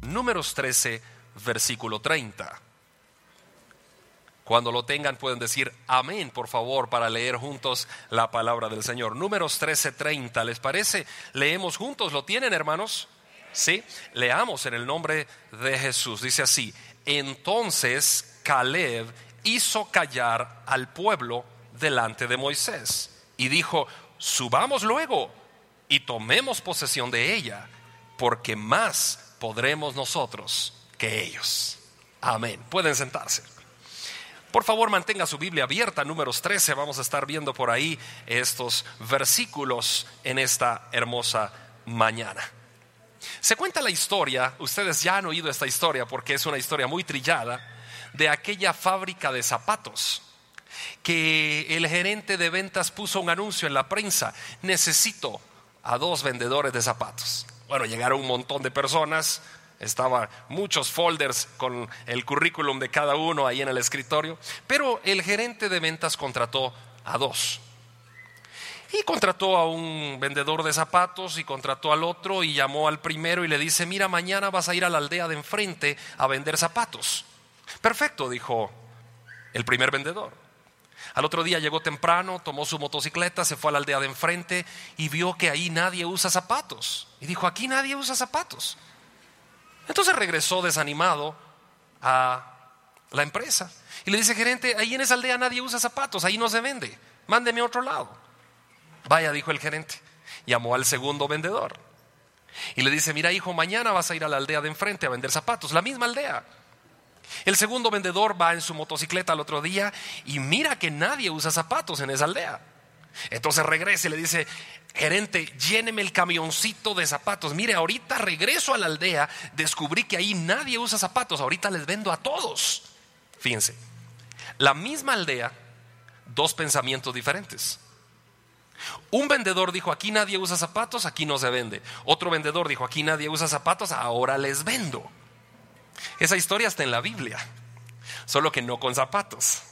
Números 13, versículo 30. Cuando lo tengan pueden decir amén, por favor, para leer juntos la palabra del Señor. Números 13, 30, ¿les parece? Leemos juntos, ¿lo tienen, hermanos? Sí, leamos en el nombre de Jesús. Dice así: entonces Caleb hizo callar al pueblo delante de Moisés y dijo: subamos luego y tomemos posesión de ella, porque más podremos nosotros que ellos. Amén. Pueden sentarse. Por favor, mantenga su Biblia abierta. Números 13, vamos a estar viendo por ahí estos versículos en esta hermosa mañana. Se cuenta la historia, ustedes ya han oído esta historia porque es una historia muy trillada, de aquella fábrica de zapatos que el gerente de ventas puso un anuncio en la prensa: necesito a 2 vendedores de zapatos. Bueno, llegaron un montón de personas, estaban muchos folders con el currículum de cada uno ahí en el escritorio, pero el gerente de ventas contrató a 2. Y contrató a un vendedor de zapatos y contrató al otro, y llamó al primero y le dice: mira, mañana vas a ir a la aldea de enfrente a vender zapatos. Perfecto, dijo el primer vendedor. Al otro día llegó temprano, tomó su motocicleta, se fue a la aldea de enfrente y vio que ahí nadie usa zapatos. Y dijo: aquí nadie usa zapatos. Entonces regresó desanimado a la empresa y le dice: gerente, ahí en esa aldea nadie usa zapatos, ahí no se vende, mándeme a otro lado. Vaya, dijo el gerente. Llamó al segundo vendedor y le dice: mira, hijo, mañana vas a ir a la aldea de enfrente a vender zapatos, la misma aldea. El segundo vendedor va en su motocicleta al otro día y mira que nadie usa zapatos en esa aldea. Entonces regresa y le dice: gerente, lléneme el camioncito de zapatos. Mire, ahorita regreso a la aldea, descubrí que ahí nadie usa zapatos, ahorita les vendo a todos. Fíjense, la misma aldea, 2 pensamientos diferentes. Un vendedor dijo: aquí nadie usa zapatos, aquí no se vende. Otro vendedor dijo: aquí nadie usa zapatos, ahora les vendo. Esa historia está en la Biblia, solo que no con zapatos.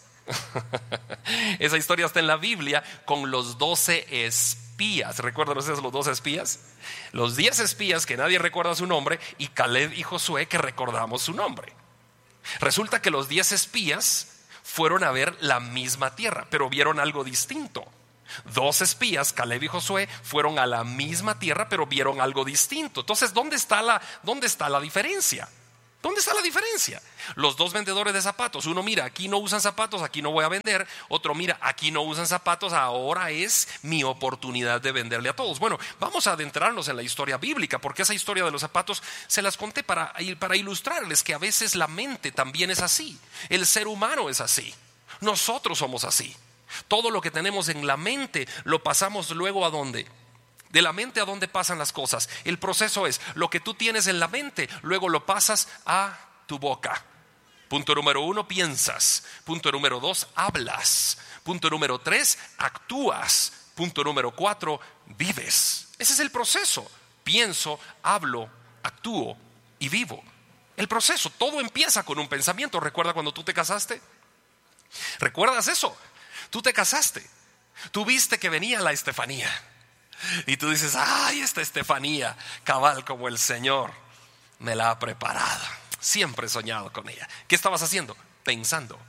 Esa historia está en la Biblia con los 12 espías. ¿Recuerdan ustedes los 12 espías? Los 10 espías que nadie recuerda su nombre, y Caleb y Josué que recordamos su nombre. Resulta que los 10 espías fueron a ver la misma tierra, pero vieron algo distinto. 2 espías, Caleb y Josué, fueron a la misma tierra, pero vieron algo distinto. Entonces, ¿dónde está la diferencia? ¿Dónde está la diferencia? Los 2 vendedores de zapatos, uno mira, aquí no usan zapatos, aquí no voy a vender. Otro mira, aquí no usan zapatos, ahora es mi oportunidad de venderle a todos. Bueno, vamos a adentrarnos en la historia bíblica, porque esa historia de los zapatos se las conté para ilustrarles que a veces la mente también es así. El ser humano es así. Nosotros somos así. Todo lo que tenemos en la mente lo pasamos luego ¿a dónde? De la mente a dónde pasan las cosas. El proceso es lo que tú tienes en la mente, luego lo pasas a tu boca. Punto número 1, piensas. Punto número 2, hablas. Punto número 3, actúas. Punto número 4, vives. Ese es el proceso. Pienso, hablo, actúo y vivo. El proceso, todo empieza con un pensamiento. ¿Recuerda cuando tú te casaste? ¿Recuerdas eso? Tú te casaste, tú viste que venía la Estefanía y tú dices: ay, esta Estefanía, cabal como el Señor me la ha preparado. Siempre he soñado con ella. ¿Qué estabas haciendo? Pensando: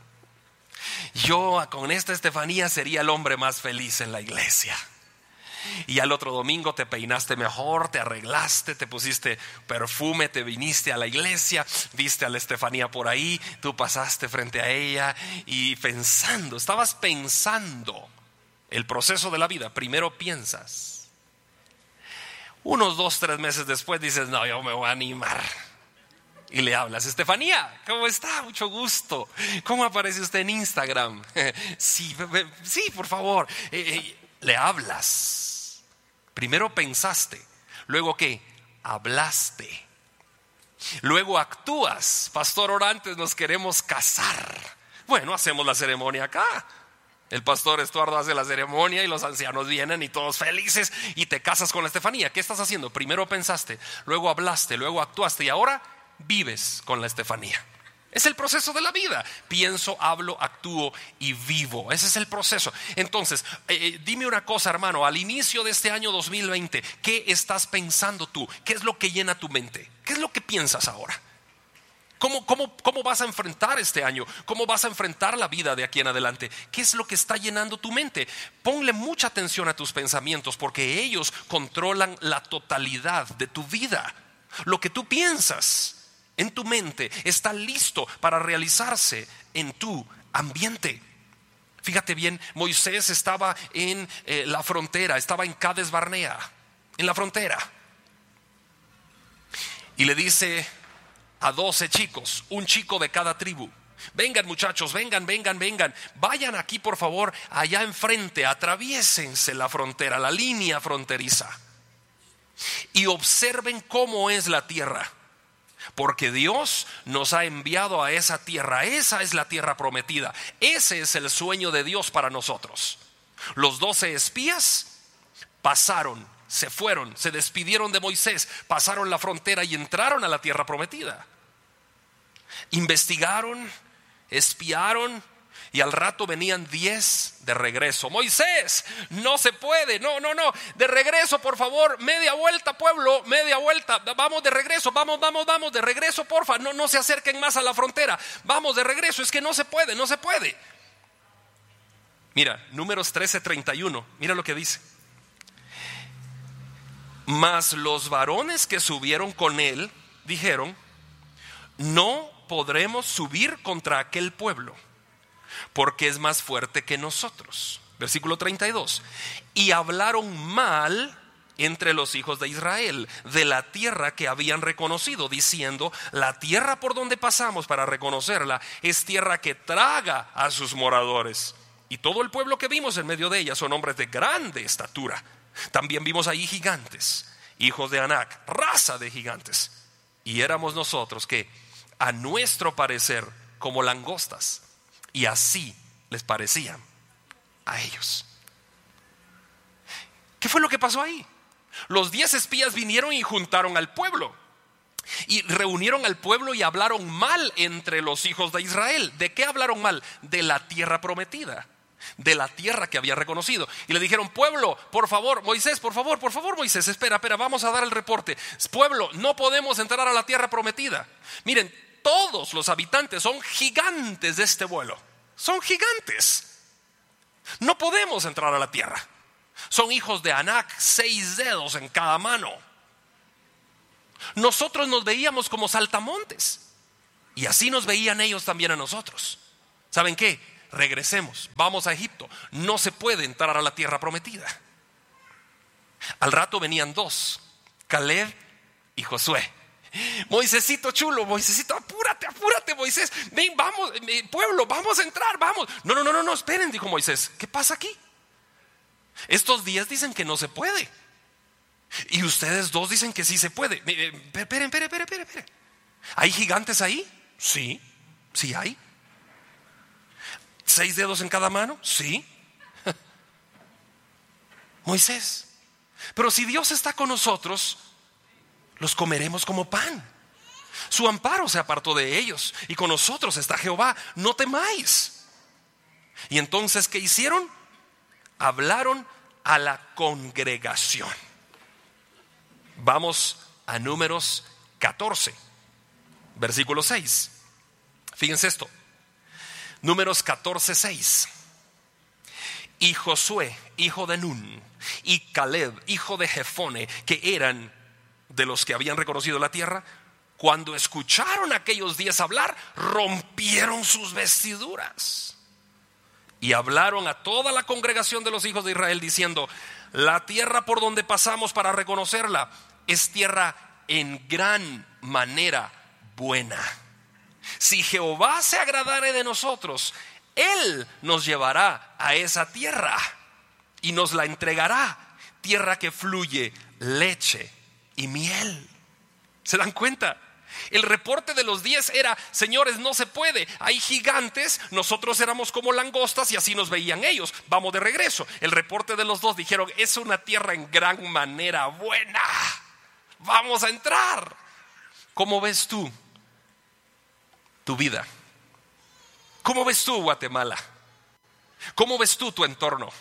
yo con esta Estefanía sería el hombre más feliz en la iglesia. Y al otro domingo te peinaste mejor, te arreglaste, te pusiste perfume, te viniste a la iglesia, viste a la Estefanía por ahí, tú pasaste frente a ella y estabas pensando. El proceso de la vida, primero piensas. Unos 2, 3 meses después dices: no, yo me voy a animar. Y le hablas: Estefanía, ¿cómo está? Mucho gusto. ¿Cómo aparece usted en Instagram? Sí, por favor. Le hablas. Primero pensaste, luego ¿qué? Hablaste. Luego actúas. Pastor, orantes nos queremos casar. Bueno, hacemos la ceremonia acá. El pastor Estuardo hace la ceremonia y los ancianos vienen y todos felices y te casas con la Estefanía. ¿Qué estás haciendo? Primero pensaste, luego hablaste, luego actuaste y ahora vives con la Estefanía. Es el proceso de la vida. Pienso, hablo, actúo y vivo. Ese es el proceso. Entonces, dime una cosa, hermano. Al inicio de este año 2020, ¿qué estás pensando tú? ¿Qué es lo que llena tu mente? ¿Qué es lo que piensas ahora? ¿Cómo vas a enfrentar este año? ¿Cómo vas a enfrentar la vida de aquí en adelante? ¿Qué es lo que está llenando tu mente? Ponle mucha atención a tus pensamientos, porque ellos controlan la totalidad de tu vida. Lo que tú piensas en tu mente está listo para realizarse en tu ambiente. Fíjate bien, Moisés estaba en la frontera, estaba en Cades Barnea, en la frontera. Y le dice a 12 chicos, un chico de cada tribu: vengan muchachos, vengan, vayan aquí por favor, allá enfrente, atraviésense la frontera, la línea fronteriza, y observen cómo es la tierra. Porque Dios nos ha enviado a esa tierra. Esa es la tierra prometida. Ese es el sueño de Dios para nosotros. Los 12 espías pasaron, se fueron, se despidieron de Moisés, pasaron la frontera y entraron a la tierra prometida. Investigaron, espiaron, y al rato venían 10 de regreso. Moisés, no se puede, no, de regreso por favor, media vuelta pueblo, media vuelta, vamos de regreso, vamos de regreso porfa, no se acerquen más a la frontera, vamos de regreso, es que no se puede. Mira, Números 13:31, mira lo que dice: mas los varones que subieron con él dijeron: no podremos subir contra aquel pueblo, porque es más fuerte que nosotros. Versículo 32. Y hablaron mal entre los hijos de Israel de la tierra que habían reconocido, diciendo: la tierra por donde pasamos para reconocerla es tierra que traga a sus moradores. Y todo el pueblo que vimos en medio de ella son hombres de grande estatura. También vimos ahí gigantes, hijos de Anac, raza de gigantes. Y éramos nosotros que, a nuestro parecer, como langostas. Y así les parecían a ellos. ¿Qué fue lo que pasó ahí? Los 10 espías vinieron y juntaron al pueblo, y reunieron al pueblo y hablaron mal entre los hijos de Israel. ¿De qué hablaron mal? De la tierra prometida, de la tierra que había reconocido. Y le dijeron: pueblo, por favor, Moisés, por favor Moisés, espera, vamos a dar el reporte. Pueblo, no podemos entrar a la tierra prometida. Miren, todos los habitantes son gigantes de este vuelo. Son gigantes. No podemos entrar a la tierra. Son hijos de Anac, 6 dedos en cada mano. Nosotros nos veíamos como saltamontes, y así nos veían ellos también a nosotros. ¿Saben qué? Regresemos, vamos a Egipto. No se puede entrar a la tierra prometida. Al rato venían 2, Caleb y Josué. Moisésito chulo, Moisésito, apúrate Moisés, ven, vamos, pueblo, vamos a entrar, vamos. No, esperen, dijo Moisés. ¿Qué pasa aquí? Estos 10 dicen que no se puede, y ustedes 2 dicen que sí se puede. Esperen. ¿Hay gigantes ahí? Sí hay. 6 dedos en cada mano, sí. Moisés, pero si Dios está con nosotros, los comeremos como pan. Su amparo se apartó de ellos, y con nosotros está Jehová, no temáis. Y entonces, ¿qué hicieron? Hablaron a la congregación. Vamos a Números 14, versículo 6. Fíjense esto. Números 14:6. Y Josué, hijo de Nun, y Caleb, hijo de Jefone, que eran de los que habían reconocido la tierra, cuando escucharon a aquellos 10 hablar, rompieron sus vestiduras y hablaron a toda la congregación de los hijos de Israel, diciendo: la tierra por donde pasamos para reconocerla es tierra en gran manera buena. Si Jehová se agradare de nosotros, Él nos llevará a esa tierra y nos la entregará, tierra que fluye leche y miel. ¿Se dan cuenta? El reporte de los 10 era: señores, no se puede, hay gigantes, nosotros éramos como langostas y así nos veían ellos, vamos de regreso. El reporte de los 2 dijeron: es una tierra en gran manera buena, vamos a entrar. ¿Cómo ves tú tu vida. ¿Cómo ves tú Guatemala? ¿Cómo ves tú tu entorno?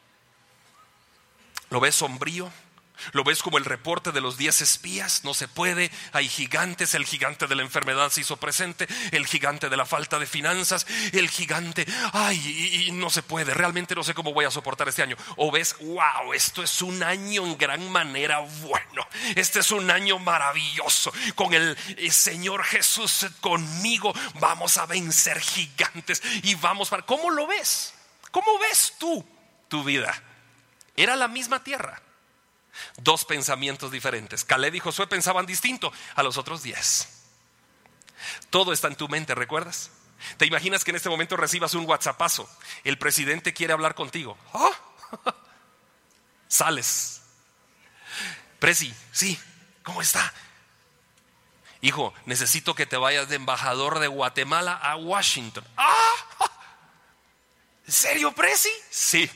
¿Lo ves sombrío? ¿Lo ves como el reporte de los 10 espías? No se puede, hay gigantes, el gigante de la enfermedad se hizo presente, el gigante de la falta de finanzas, el gigante, y no se puede, realmente no sé cómo voy a soportar este año. O ves, wow, esto es un año en gran manera bueno, este es un año maravilloso, con el Señor Jesús conmigo vamos a vencer gigantes y vamos para... ¿Cómo lo ves? ¿Cómo ves tú tu vida? Era la misma tierra. Dos pensamientos diferentes. Caleb y Josué pensaban distinto a los otros 10. Todo está en tu mente, ¿recuerdas? ¿Te imaginas que en este momento recibas un WhatsAppazo? El presidente quiere hablar contigo. Sales. Presi, sí, ¿cómo está? Hijo, necesito que te vayas de embajador de Guatemala a Washington. ¿En serio, Presi? Sí.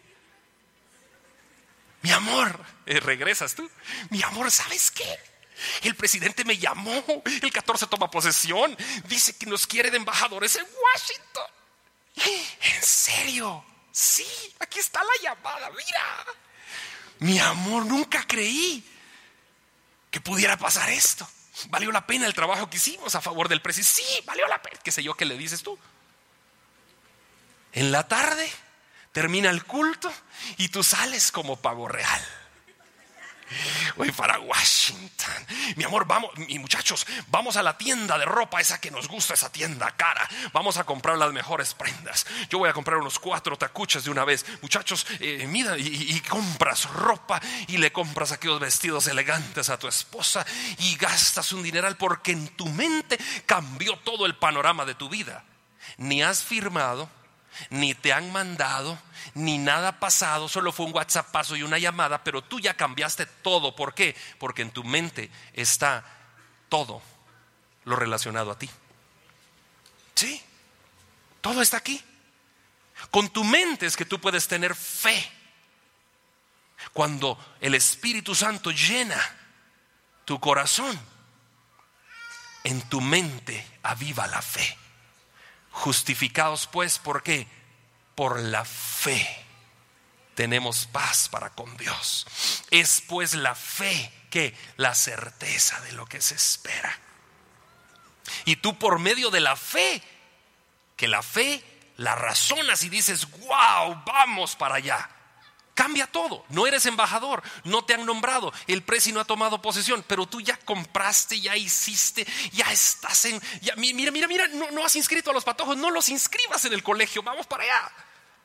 Mi amor, regresas tú. Mi amor, ¿sabes qué? El presidente me llamó, el 14 toma posesión, dice que nos quiere de embajadores en Washington. ¿En serio? Sí, aquí está la llamada, mira. Mi amor, nunca creí que pudiera pasar esto. Valió la pena el trabajo que hicimos a favor del presidente. Sí, valió la pena. ¿Qué sé yo qué le dices tú? En la tarde termina el culto y tú sales como pavo real. Voy para Washington. Mi amor, vamos, y muchachos, vamos a la tienda de ropa, esa que nos gusta, esa tienda cara. Vamos a comprar las mejores prendas. Yo voy a comprar unos 4 tacuches de una vez. Muchachos, mira, y compras ropa y le compras aquellos vestidos elegantes a tu esposa y gastas un dineral porque en tu mente cambió todo el panorama de tu vida. Ni has firmado, ni te han mandado, ni nada ha pasado, solo fue un WhatsAppazo y una llamada, pero tú ya cambiaste todo. ¿Por qué? Porque en tu mente está todo lo relacionado a ti. Sí, todo está aquí. Con tu mente es que tú puedes tener fe. Cuando el Espíritu Santo llena tu corazón, en tu mente aviva la fe. Justificados pues, ¿por qué? Por la fe tenemos paz para con Dios. Es pues la fe que la certeza de lo que se espera. Y tú por medio de la fe, que la fe la razonas y dices, wow, vamos para allá. Cambia todo. No eres embajador, no te han nombrado, el presi no ha tomado posesión, pero tú ya compraste, ya hiciste, ya estás en... Ya, mira, no has inscrito a los patojos, no los inscribas en el colegio, vamos para allá.